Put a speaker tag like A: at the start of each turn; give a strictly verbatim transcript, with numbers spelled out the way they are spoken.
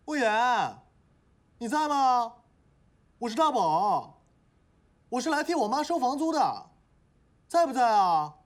A: 魏源，你在吗？我是大宝，我是来替我妈收房租的，在不在啊？